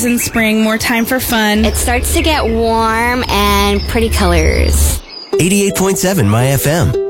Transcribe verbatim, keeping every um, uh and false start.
In spring, more time for fun. It starts to get warm and pretty colors. eighty-eight point seven My F M.